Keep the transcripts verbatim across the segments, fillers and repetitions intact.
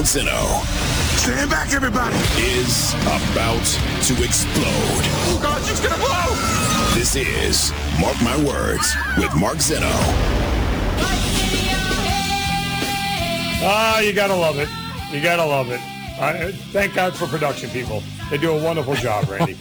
Mark Zinno. Stand back, everybody. Is about to explode. Oh, God, it's going to blow. This is Mark My Words with Mark Zinno. Ah, you got to love it. You got to love it. Uh, thank God for production people. They do a wonderful job, Randy.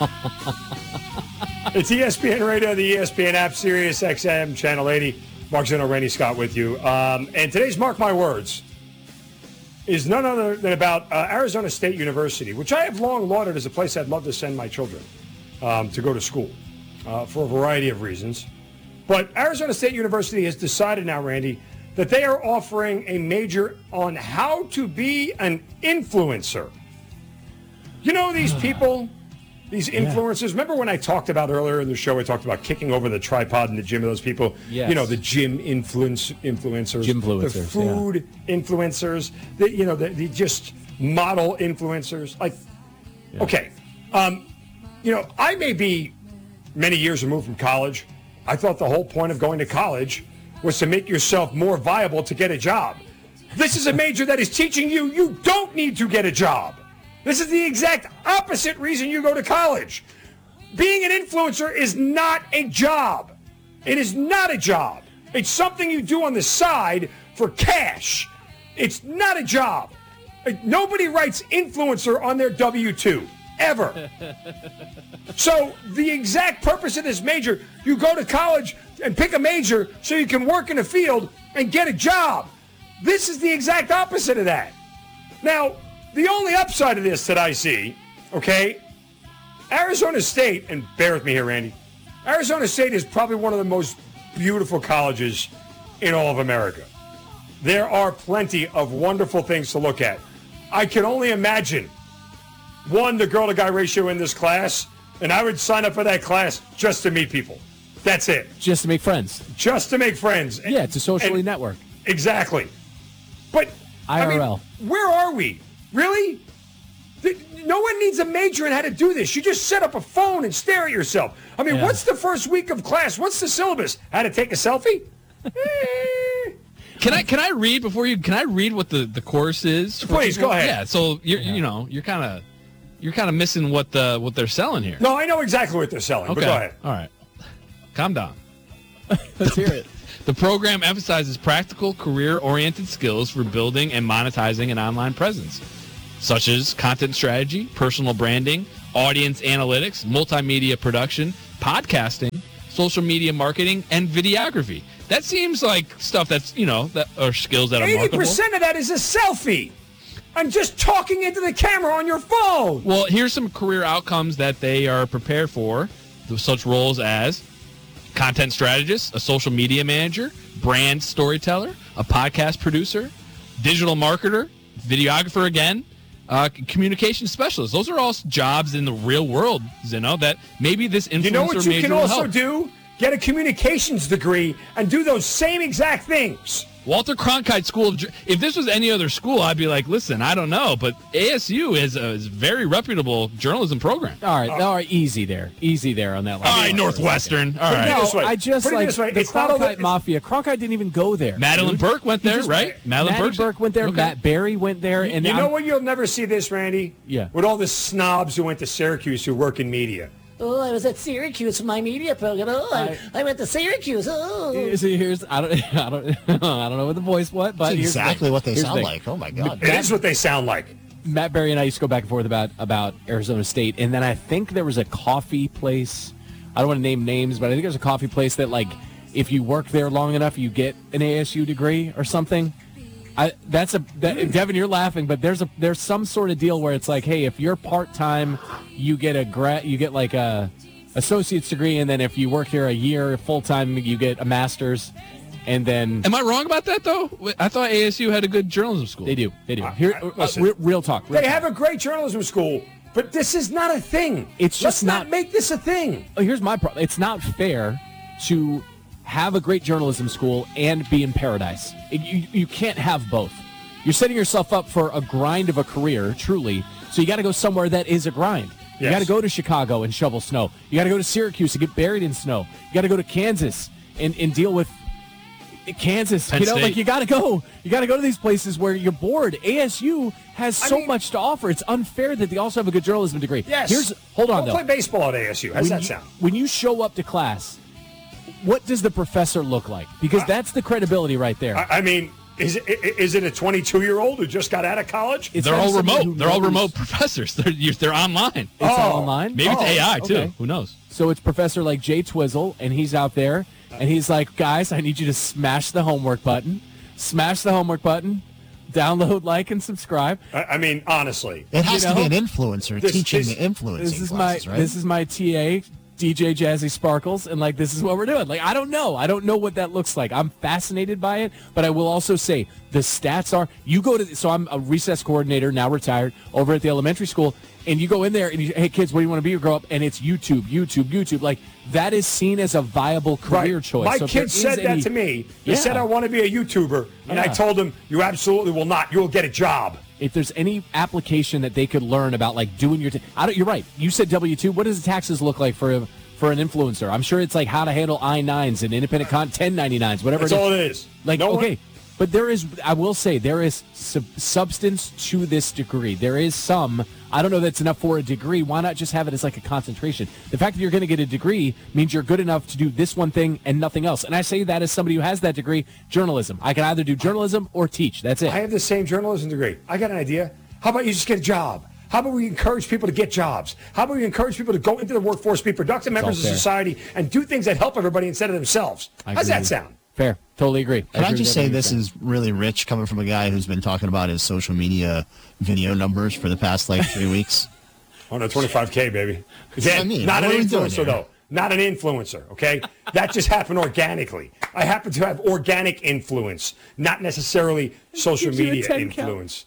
It's E S P N Radio, the E S P N app, Sirius X M, Channel eighty. Mark Zinno, Randy Scott with you. Um, and today's Mark My Words is none other than about uh, Arizona State University, which I have long lauded as a place I'd love to send my children um, to go to school uh, for a variety of reasons. But Arizona State University has decided now, Randy, that they are offering a major on how to be an influencer. You know these people, these influencers? Yeah. Remember when I talked about earlier in the show, I talked about kicking over the tripod in the gym of those people? Yes. You know, the gym influence influencers. Gym influencers, the food yeah. influencers. The, you know, the, the just model influencers. Like, yeah. okay. Um, you know, I may be many years removed from college. I thought the whole point of going to college was to make yourself more viable to get a job. This is a major that is teaching you you don't need to get a job. This is the exact opposite reason you go to college. Being an influencer is not a job. It is not a job. It's something you do on the side for cash. It's not a job. Nobody writes influencer on their W two, ever. So the exact purpose of this major, you go to college and pick a major so you can work in a field and get a job. This is the exact opposite of that. Now, the only upside of this that I see, okay, Arizona State, and bear with me here, Randy, Arizona State is probably one of the most beautiful colleges in all of America. There are plenty of wonderful things to look at. I can only imagine, one, the girl-to-guy ratio in this class, and I would sign up for that class just to meet people. That's it. Just to make friends. Just to make friends. Yeah, to socially and, network. Exactly. But, I R L. I mean, where are we? Really? No one needs a major in how to do this. You just set up a phone and stare at yourself. I mean, yeah. What's the first week of class? What's the syllabus? How to take a selfie? Can I can I read before you? Can I read what the, the course is? Please people? go ahead. Yeah. So you're yeah. you know you're kind of you're kind of missing what the what they're selling here. No, I know exactly what they're selling. Okay. But go ahead. All right. Calm down. Let's hear it. The program emphasizes practical, career-oriented skills for building and monetizing an online presence, such as content strategy, personal branding, audience analytics, multimedia production, podcasting, social media marketing, and videography. That seems like stuff that's, you know, that are skills that are marketable. eighty percent of that is a selfie. I'm just talking into the camera on your phone. Well, here's some career outcomes that they are prepared for, such roles as content strategist, a social media manager, brand storyteller, a podcast producer, digital marketer, videographer again, uh, communication specialist. Those are all jobs in the real world, Zinno, that maybe this influencer major You know what you can will also help. do? Get a communications degree and do those same exact things. Walter Cronkite School of... If this was any other school, I'd be like, listen, I don't know, but A S U is a is a very reputable journalism program. All right, all right, easy there. Easy there on that line. All right, Northwestern. All right. No, this way. I just Put it like this way. the It's not all Cronkite the- Mafia. Cronkite didn't even go there. Madeline dude. Burke went there, just- right? Madeline Maddie Burke? Burke went there. Okay. Matt Berry went there. And You I'm- know what you'll never see this, Randy? Yeah. With all the snobs who went to Syracuse who work in media. Oh, I was at Syracuse for my media program. Oh, I, I went to Syracuse. Oh. So here's I don't I don't I don't know what the voice what, but That's here's the exactly thing. what they Here's the sound thing. like. Oh my god. It is what they sound like. Matt Berry and I used to go back and forth about about Arizona State, and then I think there was a coffee place. I don't want to name names, but I think there's a coffee place that, like, if you work there long enough, you get an A S U degree or something. I that's a that, Devin, you're laughing, but there's a there's some sort of deal where it's like, hey, if you're part time, you get a gra- you get like a associate's degree, and then if you work here a year full time, you get a master's, and then. Am I wrong about that, though? I thought A S U had a good journalism school. They do. They do. Here, I- uh, listen. real, real talk. Real They talk. have a great journalism school, but this is not a thing. It's just Let's not, not- make this a thing. Oh, here's my problem. It's not fair to have a great journalism school and be in paradise. It- you, you can't have both. You're setting yourself up for a grind of a career, truly. So you got to go somewhere that is a grind. You Yes. got to go to Chicago and shovel snow. You got to go to Syracuse and get buried in snow. You got to go to Kansas and, and deal with Kansas, Penn you know, State. like you got to go. You got to go to these places where you're bored. A S U has I so mean- much to offer. It's unfair that they also have a good journalism degree. Yes. Here's hold on Go though. play baseball at A S U. How's when that you, sound? When you show up to class, what does the professor look like? Because that's the credibility right there. I, I mean, is it, is it a twenty-two-year-old who just got out of college? It's They're gotta be all somebody remote. who They're all knows- remote professors. They're you- they're online. It's Oh. all online. Maybe it's Oh, A I too. okay. Who knows? So it's Professor like Jay Twizzle, and he's out there, and he's like, guys, I need you to smash the homework button. Smash the homework button. Download, like, and subscribe. I, I mean, honestly. It has You to be know, an influencer this- teaching this- the influencing This is classes, my right? this is my T A, D J Jazzy Sparkles, and like this is what we're doing. Like I don't know, I don't know what that looks like. I'm fascinated by it, but I will also say the stats are. You go to so I'm a recess coordinator now, retired over at the elementary school, and you go in there and you, hey kids, what do you want to be or grow up? And it's YouTube, YouTube, YouTube. Like that is seen as a viable career Right. choice. My So if there kids is said that any- to me. They Yeah. said I want to be a YouTuber, and I Yeah. told them, you absolutely will not. You will get a job. If there's any application that they could learn about, like doing your, ta- I don't. You're right. You said W two. What does the taxes look like for a, for an influencer? I'm sure it's like how to handle I nines and independent con ten ninety-nines, whatever. That's it is. all it is. Like No one- okay, but there is. I will say there is sub- substance to this degree. There is some. I don't know that's enough for a degree. Why not just have it as like a concentration? The fact that you're going to get a degree means you're good enough to do this one thing and nothing else. And I say that as somebody who has that degree, journalism. I can either do journalism or teach. That's it. I have the same journalism degree. I got an idea. How about you just get a job? How about we encourage people to get jobs? How about we encourage people to go into the workforce, be productive members of fair. society, and do things that help everybody instead of themselves? I How's agree that with- sound? Fair. Totally agree. Can I agree just with say everything this you're is really rich coming from a guy who's been talking about his social media video numbers for the past like three weeks? Oh, no, twenty-five K, baby. That's what I Again, mean. not an What are we doing influencer, here? though. Not an influencer, okay? That just happened organically. I happen to have organic influence, not necessarily social Gives you a media ten count. influence.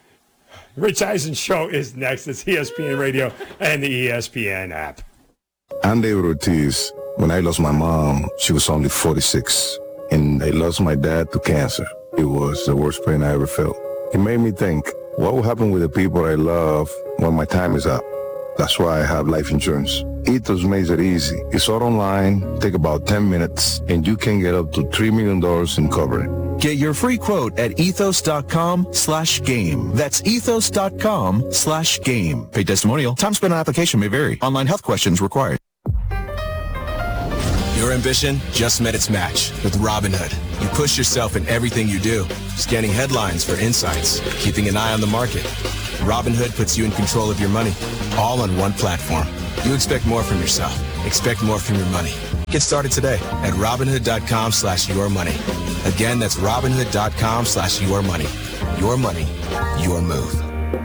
Rich Eisen Show is next. It's E S P N Radio and the E S P N app. I'm David Ortiz. When I lost my mom, she was only forty-six. And I lost my dad to cancer. It was the worst pain I ever felt. It made me think, what will happen with the people I love when my time is up? That's why I have life insurance. Ethos makes it easy. It's all online, take about ten minutes, and you can get up to three million dollars in coverage. Get your free quote at ethos.com slash game. That's ethos.com slash game. Paid testimonial. Time spent on application may vary. Online health questions required. Your ambition just met its match with Robinhood. You push yourself in everything you do, scanning headlines for insights, keeping an eye on the market. Robinhood puts you in control of your money, all on one platform. You expect more from yourself. Expect more from your money. Get started today at Robinhood.com slash your money. Again, that's Robinhood.com slash your money. Your money, your move.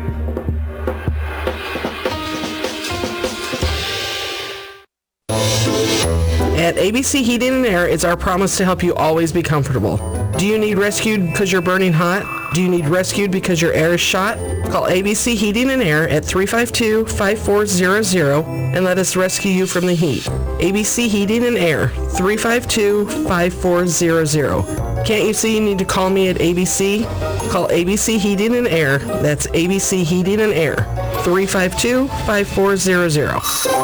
At A B C Heating and Air, it's our promise to help you always be comfortable. Do you need rescued because you're burning hot? Do you need rescued because your air is shot? Call A B C Heating and Air at three five two, five four zero zero and let us rescue you from the heat. A B C Heating and Air, three five two, five four zero zero. Can't you see you need to call me at A B C? Call A B C Heating and Air. That's A B C Heating and Air, three five two, five four zero zero.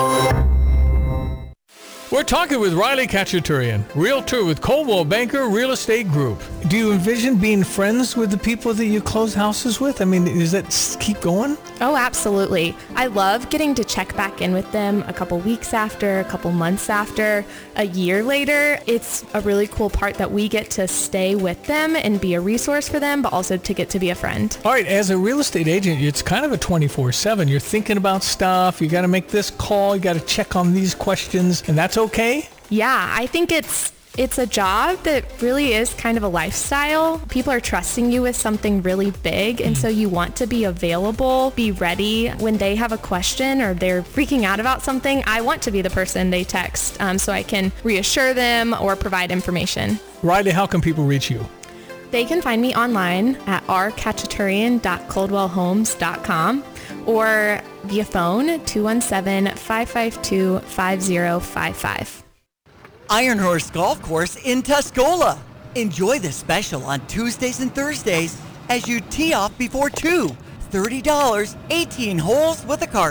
We're talking with Riley Kachaturian, realtor with Coldwell Banker Real Estate Group. Do you envision being friends with the people that you close houses with? I mean, does that s- keep going? Oh, absolutely. I love getting to check back in with them a couple weeks after, a couple months after, a year later. It's a really cool part that we get to stay with them and be a resource for them, but also to get to be a friend. All right, as a real estate agent, it's kind of a twenty-four seven. You're thinking about stuff. You got to make this call. You got to check on these questions, and that's okay? Yeah, I think it's It's a job that really is kind of a lifestyle. People are trusting you with something really big, and so you want to be available, be ready when they have a question or they're freaking out about something. I want to be the person they text um, so I can reassure them or provide information. Riley, how can people reach you? They can find me online at r kachaturian dot coldwell homes dot com or via phone two one seven, five five two, five zero five five. Iron Horse Golf Course in Tuscola. Enjoy the special on Tuesdays and Thursdays as you tee off before two. thirty dollars, eighteen holes with a cart.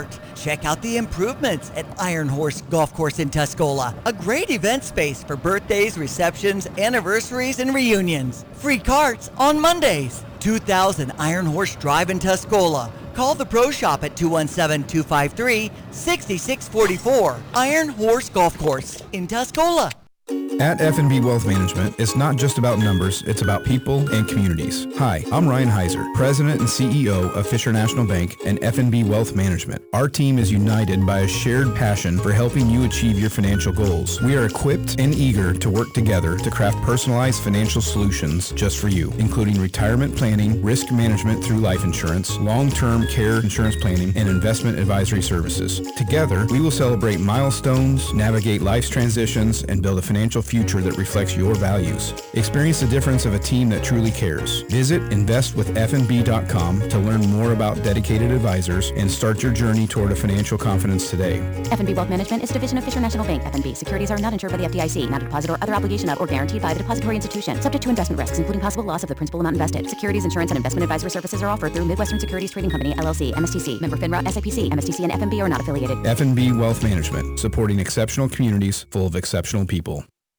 check out the improvements at Iron Horse Golf Course in Tuscola. A great event space for birthdays, receptions, anniversaries, and reunions. Free carts on Mondays. two thousand Iron Horse Drive in Tuscola. Call the Pro Shop at two one seven, two five three, six six four four. Iron Horse Golf Course in Tuscola. At F and B Wealth Management, it's not just about numbers, it's about people and communities. Hi, I'm Ryan Heiser, President and C E O of Fisher National Bank and F and B Wealth Management. Our team is united by a shared passion for helping you achieve your financial goals. We are equipped and eager to work together to craft personalized financial solutions just for you, including retirement planning, risk management through life insurance, long-term care insurance planning, and investment advisory services. Together, we will celebrate milestones, navigate life's transitions, and build a financial future that reflects your values. Experience the difference of a team that truly cares. Visit invest with f n b dot com to learn more about dedicated advisors and start your journey toward a financial confidence today. F and B Wealth Management is a division of Fisher National Bank. F and B securities are not insured by the F D I C, not a deposit or other obligation of or guaranteed by the depository institution, subject to investment risks, including possible loss of the principal amount invested. Securities, insurance, and investment advisory services are offered through Midwestern Securities Trading Company, L L C, M S T C, member FINRA, S I P C, M S T C, and F and B are not affiliated. F and B Wealth Management, supporting exceptional communities full of exceptional people.